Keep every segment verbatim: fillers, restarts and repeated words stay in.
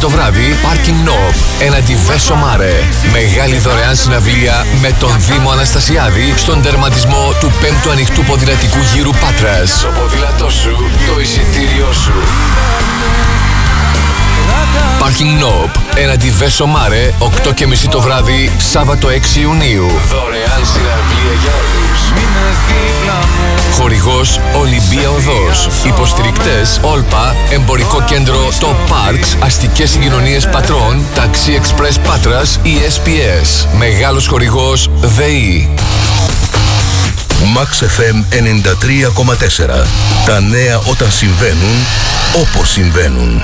το βράδυ, Parking Knob, ένα Diverso Mare. Μεγάλη δωρεάν συναυλία με τον Δήμο Αναστασιάδη στον τερματισμό του πέμπτου ανοιχτού ποδηλατικού γύρου Πάτρας. Το ποδήλατό σου, το εισιτήριό σου. Parking Knob, ένα Diverso Mare, οκτώ και μισή το βράδυ, Σάββατο έξι Ιουνίου. Δωρεάν συναυλία για όλους. Χορηγός Ολυμπία Οδός. Υποστηρικτές Όλπα, Εμπορικό Κέντρο Το Parks, Αστικές Συγκοινωνίες Πατρών, Ταξί Express Πάτρας, ι ες πι ες. Μεγάλος χορηγός ΔΕΗ. Max εφ εμ ενενήντα τρία κόμμα τέσσερα. Τα νέα όταν συμβαίνουν, όπως συμβαίνουν.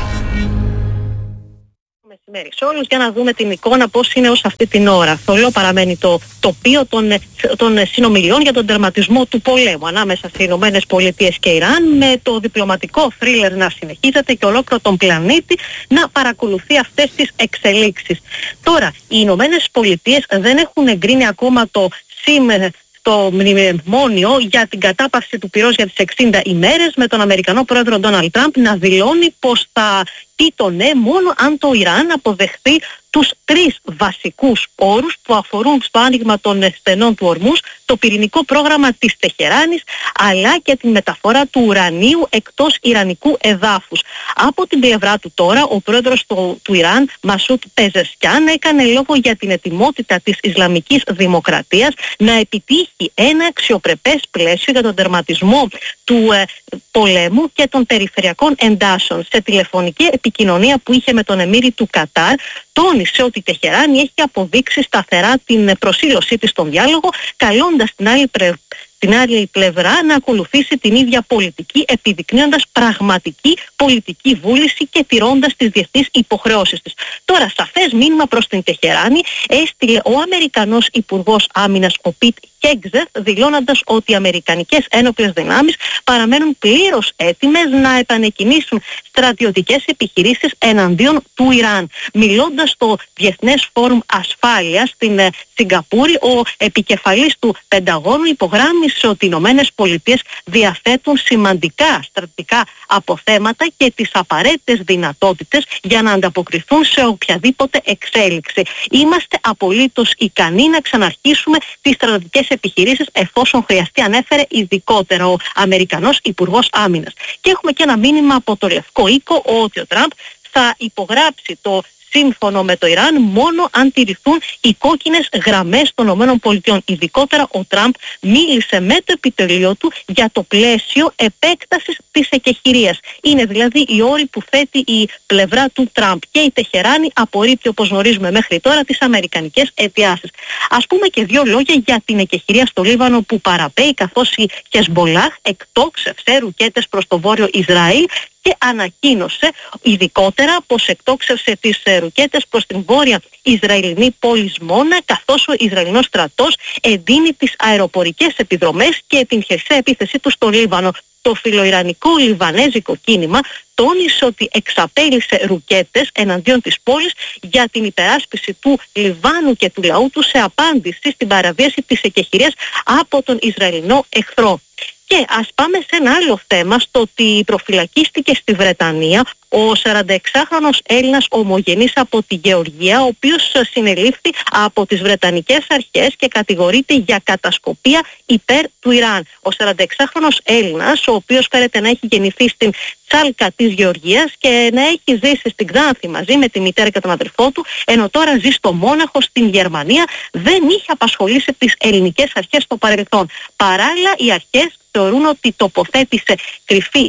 Σε όλους για να δούμε την εικόνα πώς είναι ως αυτή την ώρα. Θολό παραμένει το τοπίο των, των συνομιλιών για τον τερματισμό του πολέμου ανάμεσα στις Ηνωμένες Πολιτείες και Ιράν, με το διπλωματικό θρίλερ να συνεχίζεται και ολόκληρο τον πλανήτη να παρακολουθεί αυτές τις εξελίξεις. Τώρα, οι Ηνωμένες Πολιτείες δεν έχουν εγκρίνει ακόμα το σήμερα το μνημόνιο για την κατάπαυση του πυρός για τις εξήντα ημέρες, με τον Αμερικανό πρόεδρο Ντόναλντ Τραμπ να δηλώνει πως θα πει το ναι μόνο αν το Ιράν αποδεχθεί τους τρεις βασικούς όρους που αφορούν στο άνοιγμα των στενών του Ορμούς, το πυρηνικό πρόγραμμα της Τεχεράνης, αλλά και τη μεταφορά του ουρανίου εκτός ιρανικού εδάφους. Από την πλευρά του τώρα, ο πρόεδρος του, του Ιράν, Μασούτ Πεζεσκιάν, έκανε λόγο για την ετοιμότητα της Ισλαμικής Δημοκρατίας να επιτύχει ένα αξιοπρεπές πλαίσιο για τον τερματισμό του ε, πολέμου και των περιφερειακών εντάσεων. Σε τηλεφωνική επικοινωνία που είχε με τον Εμμύρη του Κατάρ, τόνισε ότι η Τεχεράνη έχει αποδείξει σταθερά την προσήλωσή της στον διάλογο, καλώντας την άλλη, πρε... την άλλη πλευρά να ακολουθήσει την ίδια πολιτική, επιδεικνύοντας πραγματική πολιτική βούληση και τηρώντας τις διεθνείς υποχρεώσεις της. Τώρα, σαφές μήνυμα προς την Τεχεράνη έστειλε ο Αμερικανός Υπουργός Άμυνας, ο Πιτ Χέγζεθ, δηλώνοντας ότι οι αμερικανικές ένοπλες δυνάμεις παραμένουν πλήρως έτοιμες να επανεκκινήσουν στρατιωτικές επιχειρήσεις εναντίον του Ιράν. Μιλώντας στο Διεθνές Φόρουμ Ασφάλειας στην ε, Σιγκαπούρη, ο επικεφαλής του Πενταγώνου υπογράμμισε ότι οι Ηνωμένες Πολιτείες διαθέτουν σημαντικά στρατιωτικά αποθέματα και τις απαραίτητες δυνατότητες για να ανταποκριθούν σε οποιαδήποτε εξέλιξη. Είμαστε απολύτως ικανοί να ξαναρχίσουμε τις στρατιωτικές επιχειρήσεις εφόσον χρειαστεί, ανέφερε ειδικότερα ο Αμερικανός Υπουργός Άμυνας. Και έχουμε και ένα μήνυμα από το Λευκό Οίκο ότι ο Τραμπ θα υπογράψει το σύμφωνο με το Ιράν μόνο αν τηρηθούν οι κόκκινες γραμμές των ΗΠΑ. Ειδικότερα ο Τραμπ μίλησε με το επιτελείο του για το πλαίσιο επέκτασης της εκεχηρίας. Είναι δηλαδή οι όροι που θέτει η πλευρά του Τραμπ, και η Τεχεράνη απορρίπτει, όπως γνωρίζουμε μέχρι τώρα, τις αμερικανικές αιτιάσεις. Ας πούμε και δύο λόγια για την εκεχηρία στο Λίβανο που παραπέει, καθώς η Χεσμπολάχ εκτόξευσε ρουκέτες προς το βόρειο Ισραήλ και ανακοίνωσε ειδικότερα πως εκτόξευσε τις ρουκέτες προς την βόρεια Ισραηλινή πόλη Μόνα, καθώς ο Ισραηλινός στρατός εντείνει τις αεροπορικές επιδρομές και την χερσαία επίθεσή του στο Λίβανο. Το φιλοϊρανικό λιβανέζικο κίνημα τόνισε ότι εξαπέλυσε ρουκέτες εναντίον της πόλης για την υπεράσπιση του Λιβάνου και του λαού του σε απάντηση στην παραβίαση της εκεχηρίας από τον Ισραηλινό εχθρό. Και ας πάμε σε ένα άλλο θέμα, στο ότι προφυλακίστηκε στη Βρετανία ο σαρανταεξάχρονος Έλληνας ομογενής από τη Γεωργία, ο οποίος συνελήφθη από τις Βρετανικές αρχές και κατηγορείται για κατασκοπία υπέρ του Ιράν. Ο σαρανταεξάχρονος Έλληνας, ο οποίος φέρεται να έχει γεννηθεί στην Τσάλκα της Γεωργίας και να έχει ζήσει στην Ξάνθη μαζί με τη μητέρα και τον αδερφό του, ενώ τώρα ζει στο Μόναχο στην Γερμανία, δεν είχε απασχολήσει τις ελληνικές αρχές στο παρελθόν. Παράλληλα, οι αρχές θεωρούν ότι τοποθέτησε κρυφή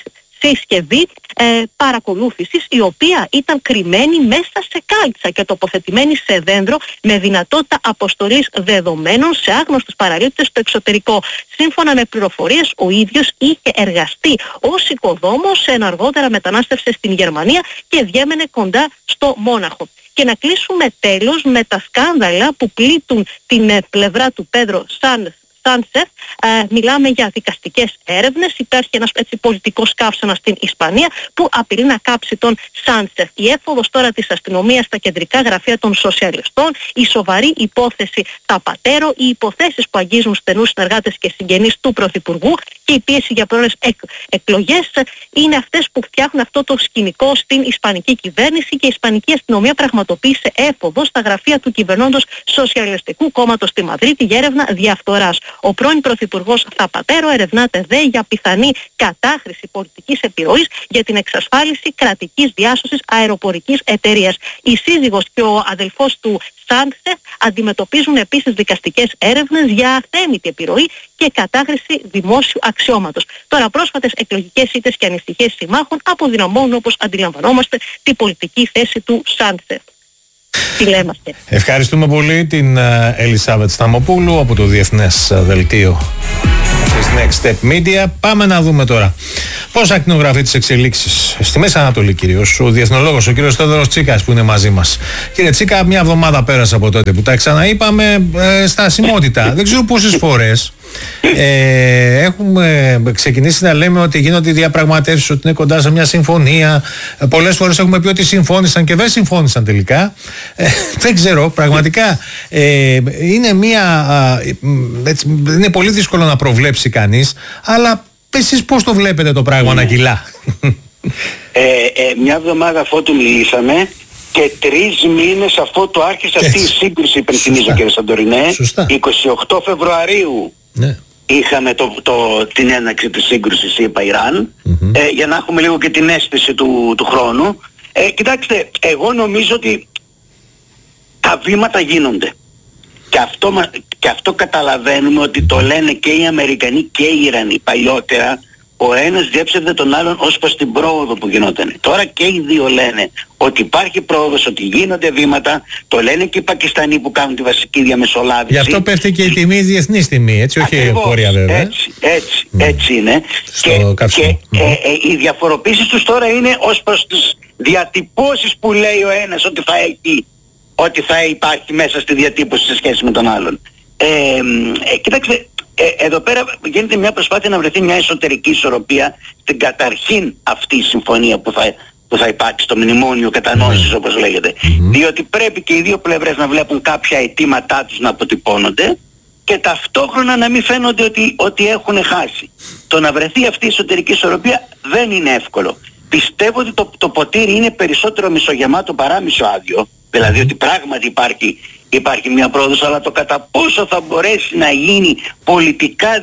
συσκευή ε, παρακολούθησης, η οποία ήταν κρυμμένη μέσα σε κάλτσα και τοποθετημένη σε δέντρο, με δυνατότητα αποστολής δεδομένων σε άγνωστους παραλήπτες στο εξωτερικό. Σύμφωνα με πληροφορίες, ο ίδιος είχε εργαστεί ως οικοδόμος, ενώ αργότερα μετανάστευσε στην Γερμανία και διέμενε κοντά στο Μόναχο. Και να κλείσουμε τέλος με τα σκάνδαλα που πλήττουν την πλευρά του Πέντρο Σαν Σάντσεφ, ε, μιλάμε για δικαστικές έρευνες. Υπάρχει ένας έτσι, πολιτικός καύσωνας στην Ισπανία που απειλεί να κάψει τον Σάντσεφ. Η έφοδος τώρα της αστυνομίας στα κεντρικά γραφεία των σοσιαλιστών, η σοβαρή υπόθεση Θαπατέρο, οι υποθέσεις που αγγίζουν στενούς συνεργάτες και συγγενείς του Πρωθυπουργού και η πίεση για πρόορες εκ, εκλογές είναι αυτές που φτιάχνουν αυτό το σκηνικό στην Ισπανική κυβέρνηση, και η Ισπανική αστυνομία πραγματοποίησε έφοδο στα γραφεία του κυβερνώντος Σοσιαλιστικού Κόμματος στη Μαδρίτη για έρευνα διαφθοράς. Ο πρώην Πρωθυπουργός Θαπατέρο ερευνάται δε για πιθανή κατάχρηση πολιτικής επιρροής για την εξασφάλιση κρατικής διάσωσης αεροπορικής εταιρείας. Η σύζυγος και ο αδελφός του Σάντσεφ αντιμετωπίζουν επίσης δικαστικές έρευνες για αθέμητη επιρροή και κατάχρηση δημόσιου αξιώματος. Τώρα, πρόσφατες εκλογικές ήττες και ανησυχίες συμμάχων αποδυναμώνουν, όπως αντιλαμβανόμαστε, την πολιτική θέση του Σάντσεφ. Τι λέμε. Ευχαριστούμε πολύ την Ελισάβετ Σταμοπούλου από το Διεθνές Δελτίο της Next Step Media. Πάμε να δούμε τώρα πώς ακτινογραφεί τις εξελίξεις στη Μέση Ανατολή, κυρίως ο διεθνολόγος, ο κύριος Θεόδωρος Τσίκας, που είναι μαζί μας. Κύριε Τσίκα, μια εβδομάδα πέρασε από τότε που τα ξαναείπαμε, ε, στασιμότητα. Δεν ξέρω πόσες φορές ε, έχουμε ξεκινήσει να λέμε ότι γίνονται διαπραγματεύσεις, ότι είναι κοντά σε μια συμφωνία. Ε, πολλές φορές έχουμε πει ότι συμφώνησαν και δεν συμφώνησαν τελικά. Ε, δεν ξέρω, πραγματικά ε, είναι μια ε, έτσι, είναι πολύ δύσκολο να προβλέψει κανείς, αλλά εσείς πώς το βλέπετε το πράγμα να κυλά? Ε, ε, μια εβδομάδα αφού του μιλήσαμε και τρεις μήνες αφού το άρχισε αυτή η σύγκρουση, υπενθυμίζω κύριε Σαντορινέ, είκοσι οκτώ Φεβρουαρίου ναι. είχαμε το, το, την έναρξη της σύγκρουσης ΙΠΑ-Ιράν, mm-hmm. ε, για να έχουμε λίγο και την αίσθηση του, του χρόνου. Ε, κοιτάξτε, εγώ νομίζω ότι τα βήματα γίνονται. Και αυτό, και αυτό καταλαβαίνουμε ότι το λένε και οι Αμερικανοί και οι Ιρανοί παλιότερα. Ο ένας διέψευδε τον άλλον ως προς την πρόοδο που γινόταν. Τώρα και οι δύο λένε ότι υπάρχει πρόοδος, ότι γίνονται βήματα. Το λένε και οι Πακιστανοί που κάνουν τη βασική διαμεσολάβηση. Γι' αυτό πέφτει και η τιμή, η διεθνής τιμή, έτσι, όχι η χώρια βέβαια. Έτσι, έτσι, mm. έτσι είναι. Στο και και mm. ε, ε, οι διαφοροποίησεις τους τώρα είναι ως προς τις διατυπώσεις που λέει ο ένας ότι θα έχει, ότι θα υπάρχει μέσα στη διατύπωση σε σχέση με τον άλλον. Ε, ε, κοιτάξτε, ε, εδώ πέρα γίνεται μια προσπάθεια να βρεθεί μια εσωτερική ισορροπία στην καταρχήν αυτή η συμφωνία που θα, που θα υπάρξει, το μνημόνιο κατανόησης, mm. όπως λέγεται. Mm. Διότι πρέπει και οι δύο πλευρές να βλέπουν κάποια αιτήματά τους να αποτυπώνονται και ταυτόχρονα να μην φαίνονται ότι, ότι έχουν χάσει. Το να βρεθεί αυτή η εσωτερική ισορροπία δεν είναι εύκολο. Πιστεύω ότι το, το ποτήρι είναι περισσότερο μισογεμάτο παρά μισοάδιο. Δηλαδή ότι πράγματι υπάρχει, υπάρχει μια πρόοδος, αλλά το κατά πόσο θα μπορέσει να γίνει πολιτικά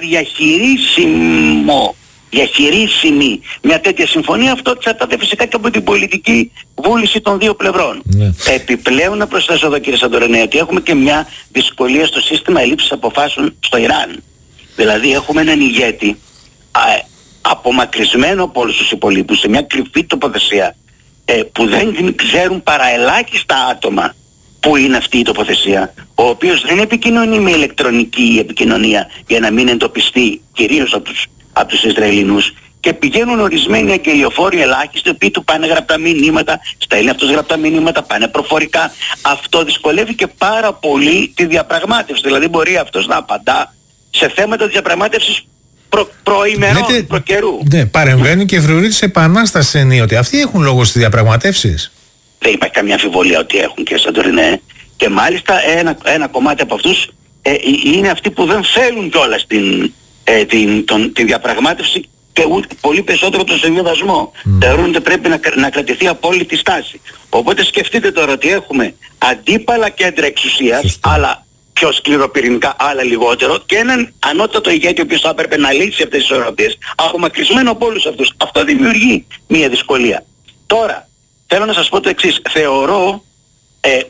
διαχειρίσιμο, διαχειρίσιμη μια τέτοια συμφωνία, αυτό εξαρτάται φυσικά και από την πολιτική βούληση των δύο πλευρών. Ναι. Επιπλέον να προσθέσω εδώ κύριε Σαντορενέ ότι έχουμε και μια δυσκολία στο σύστημα λήψης αποφάσεων στο Ιράν. Δηλαδή έχουμε έναν ηγέτη α, απομακρυσμένο από όλους τους υπολείπους σε μια κρυφή τοποθεσία, ε, που δεν ξέρουν παρά ελάχιστα άτομα που είναι αυτή η τοποθεσία, ο οποίος δεν επικοινωνεί με ηλεκτρονική επικοινωνία για να μην εντοπιστεί κυρίως από τους, από τους Ισραηλινούς, και πηγαίνουν ορισμένοι αγγελιοφόροι ελάχιστοι, οι οποίοι του πάνε γραπτά μηνύματα, στέλνει αυτός γραπτά μηνύματα, πάνε προφορικά. Αυτό δυσκολεύει και πάρα πολύ τη διαπραγμάτευση. Δηλαδή μπορεί αυτός να απαντά σε θέματα διαπραγμάτευσης Προ, προημερών, Λέτε, προκαιρού. Ναι, παρεμβαίνει και φρουρεί της επανάστασης ενίοτε. Αυτοί έχουν λόγο στις διαπραγματεύσεις. Δεν υπάρχει καμία αμφιβολία ότι έχουν, κύριε Σαντορινέ. Και μάλιστα ένα, ένα κομμάτι από αυτούς ε, είναι αυτοί που δεν θέλουν κιόλας την, ε, την, τον, την διαπραγμάτευση και ούτε, πολύ περισσότερο τον συμβιβασμό. Mm. Θεωρούν ότι πρέπει να, να κρατηθεί απόλυτη στάση. Οπότε σκεφτείτε τώρα ότι έχουμε αντίπαλα κέντρα εξουσίας, Σωστή. αλλά πιο σκληροπυρηνικά, άλλα λιγότερο, και έναν ανώτατο ηγέτη ο οποίος θα έπρεπε να λύσει αυτές τις ισορροπίες, απομακρυσμένο από όλους αυτούς. Αυτό δημιουργεί μια δυσκολία. Τώρα, θέλω να σας πω το εξής. Θεωρώ ε,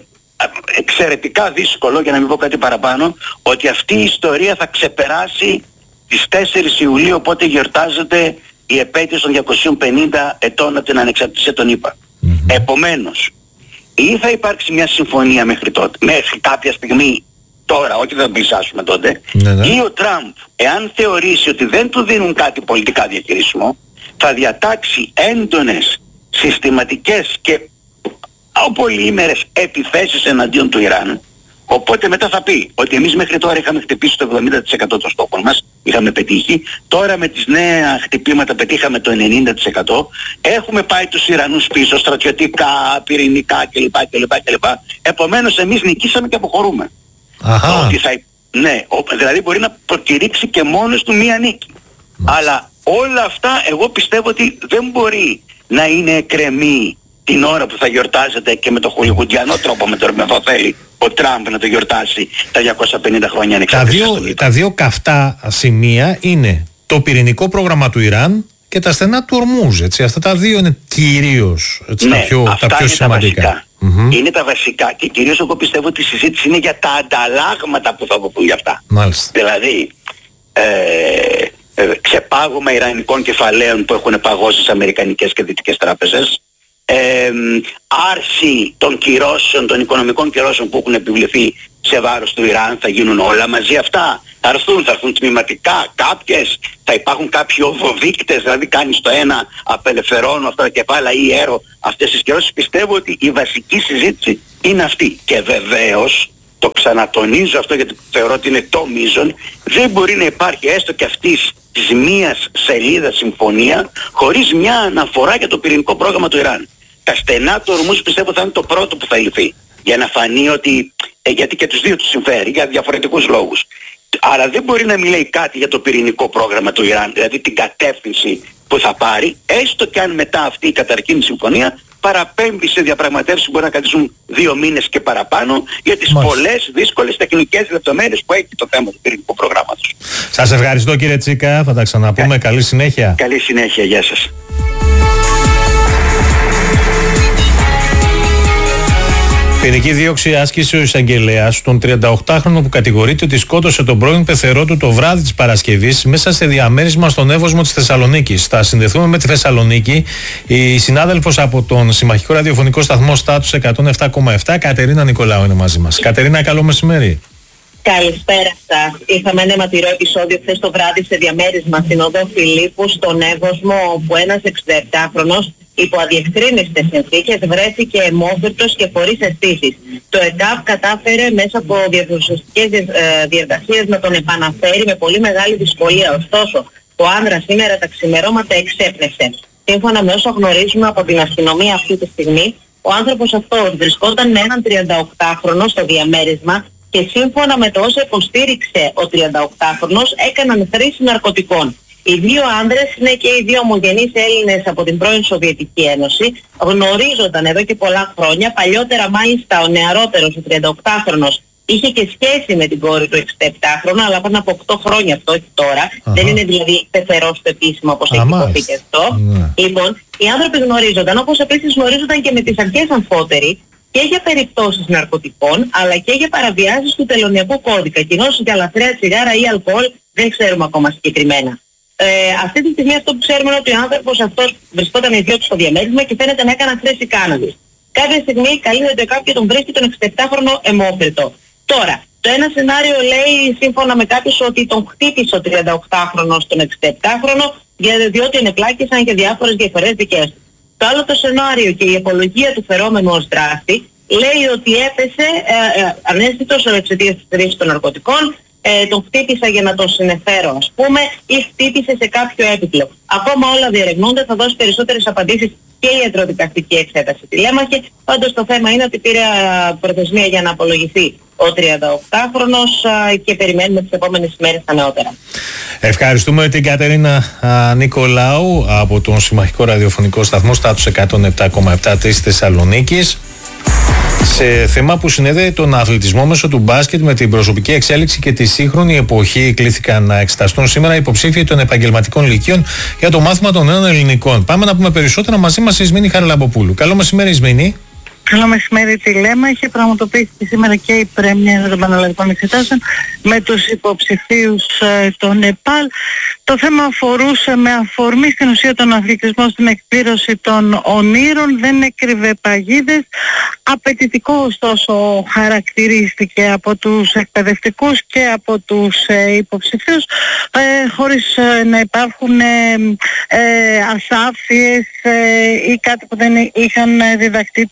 εξαιρετικά δύσκολο, για να μην πω κάτι παραπάνω, ότι αυτή η ιστορία θα ξεπεράσει τις τέσσερις Ιουλίου, οπότε γιορτάζεται η επέτειος των διακοσίων πενήντα ετών από την ανεξαρτησία των ΗΠΑ. Mm-hmm. Επομένως, ή θα υπάρξει μια συμφωνία μέχρι τότε, μέχρι κάποια στιγμή, τώρα, όχι θα πλησιάσουμε τότε, ναι, ναι. ή ο Τραμπ, εάν θεωρήσει ότι δεν του δίνουν κάτι πολιτικά διαχειρίσιμο, θα διατάξει έντονες, συστηματικές και πολυήμερες επιθέσεις εναντίον του Ιράν, Οπότε μετά θα πει ότι εμείς μέχρι τώρα είχαμε χτυπήσει το εβδομήντα τοις εκατό των στόχων μας, είχαμε πετύχει, τώρα με τις νέα χτυπήματα πετύχαμε το ενενήντα τοις εκατό, έχουμε πάει τους Ιρανούς πίσω, στρατιωτικά, πυρηνικά κλπ. κλπ, κλπ. Επομένως εμείς νικήσαμε και αποχωρούμε. Αχα. Ότι θα, ναι, δηλαδή μπορεί να προκηρύξει και μόνος του μία νίκη. Μάλιστα. Αλλά όλα αυτά εγώ πιστεύω ότι δεν μπορεί να είναι εκκρεμή την ώρα που θα γιορτάζεται και με το χολιγουντιανό τρόπο με τον οποίο θέλει ο Τραμπ να το γιορτάσει τα διακόσια πενήντα χρόνια ανεξαρτησίας. Τα δύο, τα δύο καυτά σημεία είναι το πυρηνικό πρόγραμμα του Ιράν και τα στενά του Ορμούζ, έτσι. Αυτά τα δύο είναι κυρίως, έτσι, ναι, τα πιο, τα πιο είναι σημαντικά. Τα mm-hmm. Είναι τα βασικά και κυρίως εγώ πιστεύω ότι η συζήτηση είναι για τα ανταλλάγματα που θα δοθούν για αυτά. Μάλιστα. Δηλαδή, ε, ε, ξεπάγωμα ιρανικών κεφαλαίων που έχουν παγώσει στις αμερικανικές και δυτικές τράπεζες, ε, άρση των κυρώσεων, των οικονομικών κυρώσεων που έχουν επιβληθεί σε βάρος του Ιράν, θα γίνουν όλα μαζί αυτά. Θα έρθουν, θα έρθουν τμηματικά κάποιες, θα υπάρχουν κάποιοι οδοδείκτες, δηλαδή κάνεις το ένα, απελευθερώνω αυτά τα κεφάλαια ή έρω αυτές τις κυρώσεις. Πιστεύω ότι η βασική συζήτηση είναι αυτή. Και βεβαίως, το ξανατονίζω αυτό γιατί θεωρώ ότι είναι το μείζον, δεν μπορεί να υπάρχει έστω και αυτής της μίας σελίδας συμφωνία χωρίς μια αναφορά για το πυρηνικό πρόγραμμα του Ιράν. Τα στενά του Ορμούζ πιστεύω θα είναι το πρώτο που θα λυθεί, για να φανεί ότι, ε, γιατί και τους δύο τους συμφέρει για διαφορετικούς λόγους. Άρα δεν μπορεί να μιλάει κάτι για το πυρηνικό πρόγραμμα του Ιράν, δηλαδή την κατεύθυνση που θα πάρει, έστω και αν μετά αυτή η καταρχήν συμφωνία παραπέμπει σε διαπραγματεύσεις που μπορεί να κρατήσουν δύο μήνες και παραπάνω για τις Μάλιστα. πολλές δύσκολες τεχνικές λεπτομέρειες που έχει το θέμα του πυρηνικού προγράμματος. Σας ευχαριστώ κύριε Τσίκα, θα τα ξαναπούμε. Κα... Καλή συνέχεια. Καλή συνέχεια, γεια σας. Ποινική δίωξη άσκησε ο εισαγγελέας τον τριανταοκτάχρονο που κατηγορείται ότι σκότωσε τον πρώην πεθερό του το βράδυ της Παρασκευής μέσα σε διαμέρισμα στον Εύωσμο της Θεσσαλονίκης. Θα συνδεθούμε με τη Θεσσαλονίκη. Η συνάδελφος από τον συμμαχικό ραδιοφωνικό σταθμό Στάτους εκατόν επτά κόμμα επτά, Κατερίνα Νικολάου, είναι μαζί μας. Κατερίνα, καλό μεσημέρι. Καλησπέρα σας. Είχαμε ένα αιματηρό επεισόδιο χθες το βράδυ σε διαμέρισμα στην οδό Φιλίππου στον Εύωσμο, όπου ένας εξήντα υπό αδιευκρίνηστες συνθήκες βρέθηκε αιμόφυρτος και χωρίς αισθήσεις. Το ΕΚΑΒ κατάφερε μέσα από διαδικαστικές διεργασίες να τον επαναφέρει με πολύ μεγάλη δυσκολία. Ωστόσο, ο άνδρας σήμερα τα ξημερώματα εξέπνευσε. Σύμφωνα με όσα γνωρίζουμε από την αστυνομία αυτή τη στιγμή, ο άνθρωπος αυτός βρισκόταν με έναν τριανταοκτάχρονο στο διαμέρισμα και σύμφωνα με το όσα υποστήριξε ο τριανταοκτάχρονος έκαναν χρήση ναρκωτικών. Οι δύο άνδρες είναι και οι δύο ομογενείς Έλληνες από την πρώην Σοβιετική Ένωση. Γνωρίζονταν εδώ και πολλά χρόνια. Παλιότερα μάλιστα ο νεαρότερος, ο τριανταοκτάχρονος, είχε και σχέση με την κόρη του εξήντα-επτάχρονου, αλλά πριν από οκτώ χρόνια αυτό, όχι τώρα. Αχα. Δεν είναι δηλαδή πεθερός το επίσημο όπως έχει υποθεί και αυτό. Ναι. Λοιπόν, οι άνθρωποι γνωρίζονταν, όπως επίσης γνωρίζονταν και με τις αρχές αμφότεροι, και για περιπτώσεις ναρκωτικών, αλλά και για παραβιάσεις του τελωνειακού κώδικα. Κοινώς για λαθρέα τσιγάρα ή αλκοόλ δεν ξέρουμε ακόμα συγκεκριμένα. Ε, αυτή τη στιγμή αυτό που ξέρουμε είναι ότι ο άνθρωπος αυτός βρισκόταν οι δυο του στο διαμέρισμα και φαίνεται να έκαναν χρήση κάναβης. Κάποια στιγμή καλύπτεται κάποιο τον βρίσκει τον εξήντα-επτάχρονο αιμόφυρτο. Τώρα, το ένα σενάριο λέει σύμφωνα με κάποιους ότι τον χτύπησε ο τριανταοκτάχρονο στον εξήντα-επτάχρονο διότι ενεπλάκησαν και διάφορες διαφορές δικές του. Το άλλο το σενάριο και η απολογία του φερόμενου ως δράστη λέει ότι έπεσε ε, ε, ανέστητος εξαιτίας της χρήσης των ναρκωτικών. Ε, τον χτύπησα για να τον συνεφέρω ας πούμε ή χτύπησε σε κάποιο έπιπλο. Ακόμα όλα διερευνούνται, θα δώσει περισσότερες απαντήσεις και η ιατροδικαστική εξέταση τηλέμαχε. Πάντως το θέμα είναι ότι πήρε προθεσμία για να απολογηθεί ο τριανταοκτάχρονος και περιμένουμε τις επόμενες ημέρες τα νεότερα. Ευχαριστούμε την Κατερίνα α, Νικολάου από τον συμμαχικό ραδιοφωνικό σταθμό Στάτους εκατόν επτά κόμμα επτά της Θεσσαλονίκης. Σε θέμα που συνέδεε τον αθλητισμό μέσω του μπάσκετ με την προσωπική εξέλιξη και τη σύγχρονη εποχή, κλήθηκαν να εξεταστούν σήμερα υποψήφιοι των επαγγελματικών λυκείων για το μάθημα των νέων ελληνικών. Πάμε να πούμε περισσότερα. Μαζί μας η Ισμήνη Χαραλαμποπούλου. Καλό μεσημέρι, Ισμήνη. Καλό μεσημέρι, τηλέμαχε. Πραγματοποιήθηκε σήμερα και η πρέμια των πανελλαδικών εξετάσεων με τους υποψηφίους ε, των ΕΠΑΛ. Το θέμα αφορούσε με αφορμή στην ουσία τον αθλητισμό στην εκπλήρωση των ονείρων, δεν έκρυβε παγίδες. Απαιτητικό ωστόσο χαρακτηρίστηκε από τους εκπαιδευτικούς και από τους ε, υποψηφίους ε, χωρίς ε, να υπάρχουν ε, ε, ασάφειες ε, ή κάτι που δεν είχαν διδαχτεί. Τώρα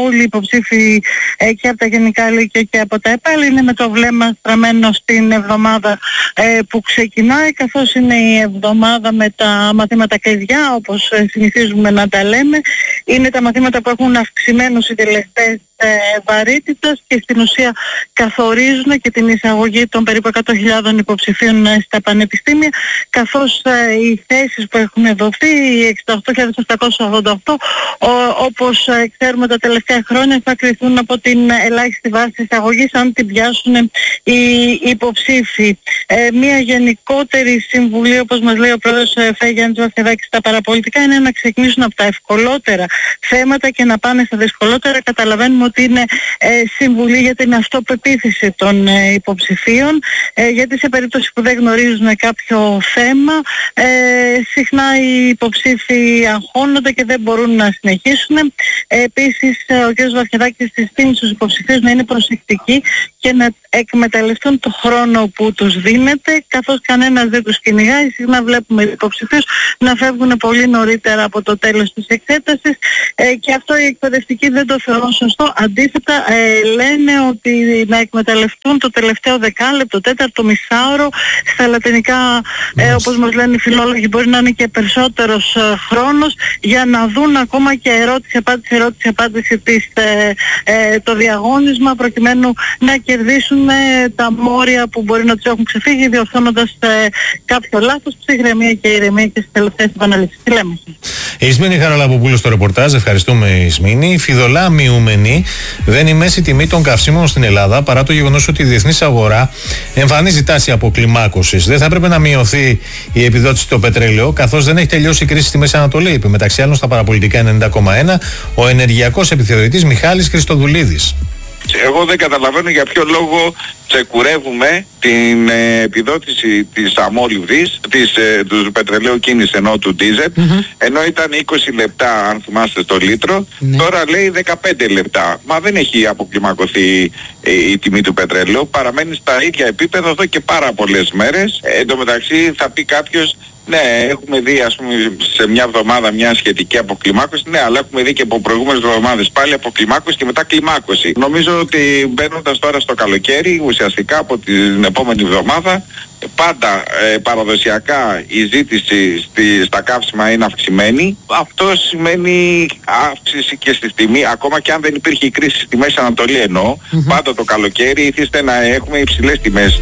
πολλοί υποψήφοι ε, και από τα Γενικά Λύκεια και από τα ΕΠΑΛ είναι με το βλέμμα στραμμένο στην εβδομάδα ε, που ξεκινάει, καθώς είναι η εβδομάδα με τα μαθήματα κλειδιά, όπως ε, συνηθίζουμε να τα λέμε. Είναι τα μαθήματα που έχουν αυξημένους συντελεστές ε, βαρύτητας και στην ουσία καθορίζουν και την εισαγωγή των περίπου εκατό χιλιάδων υποψηφίων ε, στα πανεπιστήμια, καθώς ε, οι θέσεις που έχουν δοθεί, οι εξήντα οκτώ χιλιάδες επτακόσιες ογδόντα οκτώ, ο, όπως ε, ξέρουμε τα τελευταία χρόνια, θα κριθούν από την ελάχιστη βάση εισαγωγής αν την πιάσουν οι υποψήφοι. Ε, μια γενικότερη συμβουλή, όπως μας λέει ο πρόεδρος ε, Φέγιαντς Βαφιαδάκης, στα παραπολιτικά είναι να ξεκινήσουν από τα ευκολότερα θέματα και να πάνε στα δυσκολότερα. Καταλαβαίνουμε ότι είναι ε, συμβουλή για την αυτοπεποίθηση των ε, υποψηφίων, ε, γιατί σε περίπτωση που δεν γνωρίζουν κάποιο θέμα, ε, συχνά οι υποψήφοι αγχώνονται και δεν μπορούν να συνεχίσουν. Ε, επίσης, ε, ο κ. Βαφιαδάκης συστήνει στους υποψηφίους να είναι προσεκτικοί και να εκμεταλλευτούν το χρόνο που τους δίνεται, καθώς κανένας δεν τους κυνηγάει. Συχνά βλέπουμε οι υποψηφίους να φεύγουν πολύ νωρίτερα από το τέλος της εξέτασης ε, και αυτό οι εκπαιδευτικοί δεν το θεωρούν σωστό. Αντίθετα, ε, λένε ότι να εκμεταλλευτούν το τελευταίο δεκάλεπτο, τέταρτο μισάωρο στα λατινικά, ε, όπως μας λένε οι φιλόλογοι, μπορεί να είναι και περισσότερος ε, χρόνος για να δουν ακόμα και ερώτηση-απάντηση, ερώτηση-απάντηση της, ε, ε, το διαγώνισμα, προκειμένου να κερδίσουν ε, τα μόρια που μπορεί να τους έχουν ξεφύγει, διορθώνοντας ε, κάποιο λάθος, ψυχραιμία και ηρεμία και στις τελευταίες επαναλήψεις. Τι λέμε. Η Ισμήνη Χαραλαμποπούλου στο ρεπορτάζ. Ευχαριστούμε, Ισμήνη. Φιδωλά μειούμενη δεν η μέση τιμή των καυσίμων στην Ελλάδα, παρά το γεγονός ότι η διεθνής αγορά εμφανίζει τάση αποκλιμάκωσης. Δεν θα έπρεπε να μειωθεί η επιδότηση στο πετρέλαιο, καθώς δεν έχει τελειώσει η κρίση στη Μέση Ανατολή, είπε μεταξύ άλλων στα παραπολιτικά ενενήντα κόμμα ένα ο ενεργειακός επιθεωρητής Μιχάλης Χριστοδουλίδης. Εγώ δεν καταλαβαίνω για ποιο λόγο ξεκουρεύουμε την ε, επιδότηση της αμόλυβδης, της, ε, του πετρελαίου κίνηση ενώ του ντίζελ, mm-hmm. ενώ ήταν είκοσι λεπτά αν θυμάστε το λίτρο, mm-hmm. τώρα λέει δεκαπέντε λεπτά. Μα δεν έχει αποκλιμακωθεί ε, η τιμή του πετρελαίου, παραμένει στα ίδια επίπεδα εδώ και πάρα πολλές μέρες. Ε, εν τω μεταξύ θα πει κάποιος, ναι, έχουμε δει ας πούμε σε μια εβδομάδα μια σχετική αποκλιμάκωση, ναι, αλλά έχουμε δει και από προηγούμενες εβδομάδες πάλι αποκλιμάκωση και μετά κλιμάκωση. Νομίζω ότι μπαίνοντας τώρα στο καλοκαίρι, ουσιαστικά από την επόμενη εβδομάδα, πάντα ε, παραδοσιακά η ζήτηση στη, στα καύσιμα είναι αυξημένη. Αυτό σημαίνει αύξηση και στη τιμή, ακόμα και αν δεν υπήρχε η κρίση στη Μέση Ανατολή εννοώ, mm-hmm. πάντα το καλοκαίρι ήθιστε να έχουμε υψηλές τιμές.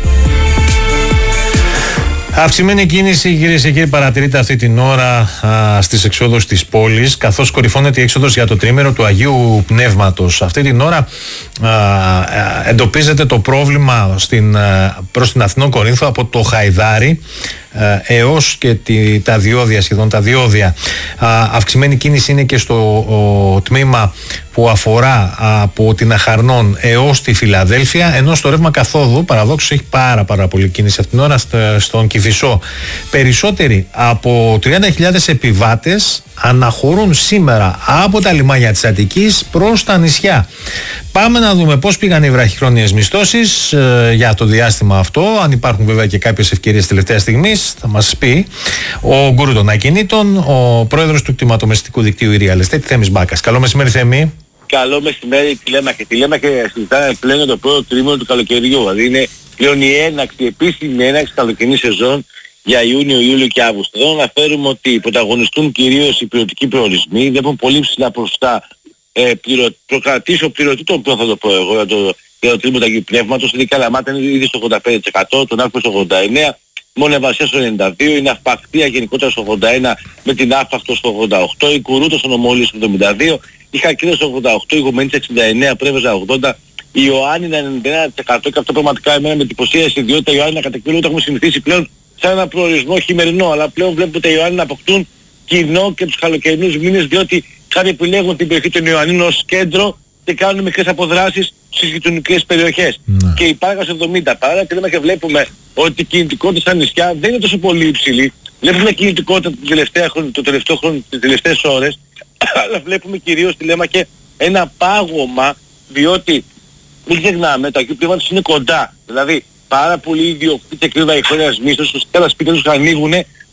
Αυξημένη κίνηση, κυρίες και κύριοι, παρατηρείται αυτή την ώρα α, στις εξόδους της πόλης, καθώς κορυφώνεται η έξοδος για το τρίμηνο του Αγίου Πνεύματος. Αυτή την ώρα α, α, εντοπίζεται το πρόβλημα στην, α, προς την Αθηνών Κορίνθου από το Χαϊδάρι έως και τη, τα διόδια, σχεδόν τα διόδια. Α, αυξημένη κίνηση είναι και στο ο, τμήμα που αφορά από την Αχαρνών έως τη Φιλαδέλφια, ενώ στο ρεύμα καθόδου παραδόξως έχει πάρα πάρα πολύ κίνηση αυτήν την ώρα στον Κηφισό. Περισσότεροι από τριάντα χιλιάδες επιβάτες αναχωρούν σήμερα από τα λιμάνια της Αττικής προς τα νησιά. Πάμε να δούμε πώς πήγαν οι βραχυχρόνιες μισθώσεις ε, για το διάστημα αυτό. Αν υπάρχουν βέβαια και κάποιες ευκαιρίες τελευταία στιγμής, θα μας πει ο γκουρού των ακινήτων, ο πρόεδρος του κτηματομεσητικού δικτύου η Real Estate, Θέμης Μπάκας. Καλό μεσημέρι, Θέμη. Καλό μεσημέρι, τη λέμε και τη λέμε και συζητάμε πλέον το πρώτο τρίμηνο του καλοκαιριού. Δηλαδή είναι πλέον η έναξη, η επίσημη έναξη καλοκαιρινή σεζόν για Ιούνιο, Ιούλιο και Αύγουστο. Εδώ αναφέρουμε ότι πρωταγωνιστούν κυρίως οι πληρωτικοί προορισμοί, βλέπουν πολύ ψηλά ποσοστά ε, πληρω, προκρατήσεων πληρωτήτων, που θα το πω εγώ, για το, για το τρίμηνο του Αγίου Πνεύματος. Η Καλαμάτα είναι ήδη στο ογδόντα πέντε τοις εκατό, τον Άφπρο στο ογδόντα εννέα τοις εκατό, μόνο Ευασία στο ενενήντα δύο τοις εκατό, η Ναυπακτία γενικότερα στο ογδόντα ένα τοις εκατό με την Άφπακτο στο ογδόντα οκτώ τοις εκατό, η Κουρούτο στο Νομόλιο στο εβδομήντα δύο τοις εκατό, η Χαλκίδα στο ογδόντα οκτώ τοις εκατό, η Γουμενίτσα εξήντα εννέα τοις εκατό, Πρέβεζα ογδόντα τοις εκατό, η Ιωάννινα ενενήντα ένα τοις εκατό και αυτό πραγματικά εμένα με εντυπωσίασε, διότι η Ιωάννινα κατά κύριο το έχουμε συνηθίσει πλέον σαν ένα προορισμό χειμερινό, αλλά πλέον βλέπουμε τα Ιωάννινα να αποκτούν κοινό και τους καλοκαιρινούς μήνες, διότι κάποιοι επιλέγουν την περιοχή των Ιωαννίνων ως κέντρο και κάνουν μικρές αποδράσεις στις γειτονικές περιοχές. Ναι. Και η Πάγας εβδομήντα, παρά και λέμε και βλέπουμε ότι η κινητικότητα στα νησιά δεν είναι τόσο πολύ υψηλή. Βλέπουμε κινητικότητα την τελευταία, το τελευταίο χρόνο, τις τελευταίες ώρες, αλλά βλέπουμε κυρίως, τη λέμε, και ένα πάγωμα, διότι μην ξεχνάμε, το Αγίου Πνεύματος είναι κοντά. Δηλαδή πάρα πολλοί ιδιοκτήτες και κρύβα εικόνιας μίσθους, στους άλλα σπίτια τους ανοίγουν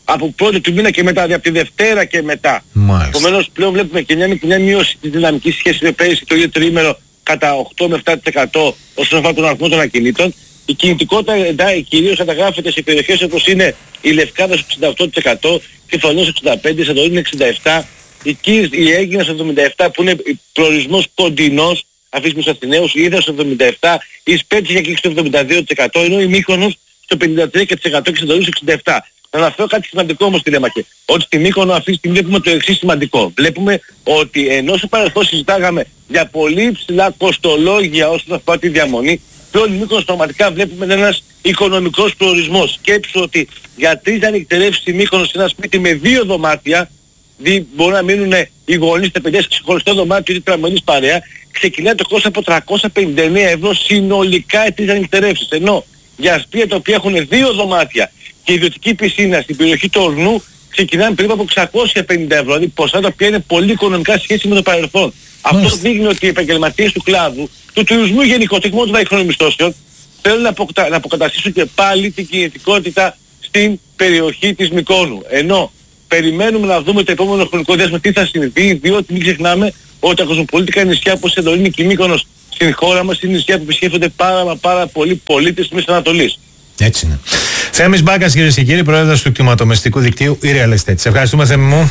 από πρώτη του μήνα και μετά, δηλαδή από τη Δευτέρα και μετά. Επομένως πλέον βλέπουμε και μια, μια μείωση της δυναμικής σχέσης με πέρυσι το ίδιο τριήμερο κατά οκτώ με επτά τοις εκατό όσον αφορά τον αριθμό των ακινήτων. Η κινητικότητα εντά, κυρίως καταγράφεται σε περιοχές όπως είναι η Λευκάδα στο εξήντα οκτώ τοις εκατό, η Φωνός εξήντα πέντε τοις εκατό, η Σαντορίνη εξήντα επτά τοις εκατό, η Κύρ, η Αίγυπτος στο εβδομήντα επτά τοις εκατό που είναι προορισμός κοντινός αυτής τους Αθηναίους, η Ίδρα στο εβδομήντα επτά τοις εκατό, η Σπέτση για κλίξη στο εβδομήντα δύο τοις εκατό, ενώ η Μύκονος στο πενήντα τρία τοις εκατό και η Σαντορίνη στο εξήντα επτά τοις εκατό. Να αναφέρω κάτι σημαντικό όμως, Τηλέμαχε, ότι στη Μύκονο αυτή τη στιγμή βλέπουμε το εξής σημαντικό. Βλέπουμε ότι ενώ στο παρελθόν συζητάγαμε για πολύ ψηλά κοστολόγια όσον αφορά τη διαμονή, πλέον η Μύκονος πραγματικά βλέπουμε ένας οικονομικός προορισμός. Σκέψου ότι για τρεις ανοιχτερεύσεις στη Μύκονος σε ένα σπίτι με δύο δωμάτια, δι, μπορεί να μείνουν οι γονείς, τα παιδιά σε ξεχωριστό δωμάτιο ή τραμμενής παρέα, ξεκινάει το κόστος από τριακόσια πενήντα εννέα ευρώ συνολικά οι τρεις ανοιχτερεύσεις. Ενώ για σπίτια τα οποία έχουν δύο δωμάτια και ιδιωτική πισίνα στην περιοχή του Ορνού ξεκινάνε περίπου από εξακόσια πενήντα ευρώ, δηλαδή ποσά τα οποία είναι πολύ οικονομικά σχέση με το παρελθόν. Αυτό δείχνει ότι οι επαγγελματίες του κλάδου, του τουρισμού γενικότερα, των διαχρονών μισθώσεων, θέλουν να, αποκτα... να αποκαταστήσουν και πάλι την κινητικότητα στην περιοχή της Μυκόνου. Ενώ περιμένουμε να δούμε το επόμενο χρονικό διάστημα τι θα συμβεί, διότι μην ξεχνάμε ότι τα κοσμοπολίτικα νησιά όπως η Σαντορίνη και η Μύκονος στην χώρα μας είναι νησιά που επισκέφτονται πάρα, πάρα πολλοί πολίτες της Μέσης Ανατολής. Έτσι είναι. Θέμης Μπάκας, κυρίες και κύριοι, πρόεδρος του κτηματομεστικού δικτύου η Real Estate. Σε ευχαριστούμε, Θέμη μου.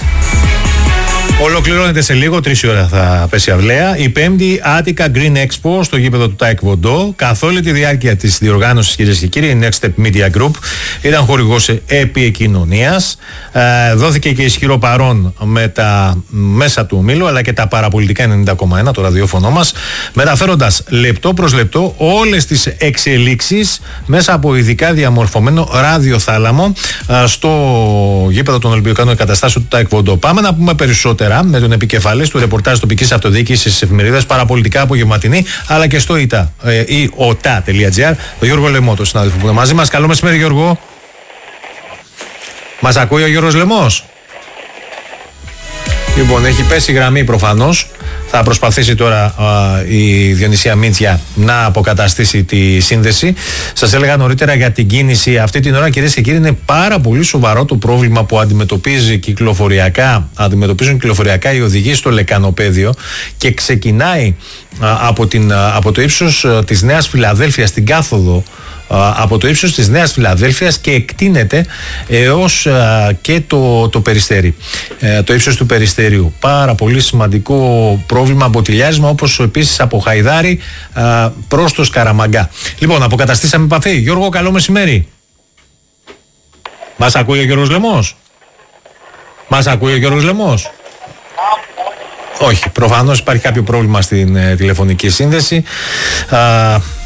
Ολοκληρώνεται σε λίγο, τρεις η ώρα θα πέσει αυλαία, η πέμπτη Attica Green Expo στο γήπεδο του Taekwondo. Καθ' όλη τη διάρκεια της διοργάνωσης, κυρίες και κύριοι, η Next Step Media Group ήταν χορηγός επί εκκοινωνίας. Ε, δόθηκε και ισχυρό παρόν με τα μέσα του ομίλου αλλά και τα παραπολιτικά ενενήντα κόμμα ένα, το ραδιόφωνο μας, μεταφέροντας λεπτό προς λεπτό όλες τις εξελίξεις μέσα από ειδικά διαμορφωμένο ραδιοθάλαμο ε, στο γήπεδο των Ολυμπιακών Εγκαταστάσεων του Taekwondo. Πάμε να πούμε περισσότερα με τον επικεφαλής του ρεπορτάζ τοπικής αυτοδιοίκησης της εφημερίδας Παραπολιτικά Απογευματινή, αλλά και στο ΙΤΑ ή οτα.gr, τον Γιώργο Λεμό, τον συνάδελφο που είναι μαζί μας. Καλό μεσημέρι, Γιώργο. Μας ακούει ο Γιώργος Λεμός? Λοιπόν, έχει πέσει η γραμμή προφανώς. Θα προσπαθήσει τώρα α, η Διονυσία Μίντσια να αποκαταστήσει τη σύνδεση. Σας έλεγα νωρίτερα για την κίνηση. Αυτή την ώρα, κυρίες και κύριοι, είναι πάρα πολύ σοβαρό το πρόβλημα που αντιμετωπίζει κυκλοφοριακά, αντιμετωπίζουν κυκλοφοριακά οι οδηγοί στο Λεκανοπέδιο και ξεκινάει α, από, την, α, από το ύψος α, της Νέας Φιλαδέλφειας στην κάθοδο, από το ύψος της Νέας Φιλαδέλφειας και εκτείνεται έως α, και το, το Περιστέρι, ε, το ύψος του Περιστερίου. Πάρα πολύ σημαντικό πρόβλημα, μποτιλιάρισμα, όπως επίσης από Χαϊδάρι α, προς το Σκαραμαγκά. Λοιπόν, αποκαταστήσαμε επαφή. Γιώργο, καλό μεσημέρι. Μας ακούει ο Γιώργος Λεμός? Μας ακούει ο Γιώργος Λεμός? Όχι, προφανώς υπάρχει κάποιο πρόβλημα στην ε, τηλεφωνική σύνδεση. Α,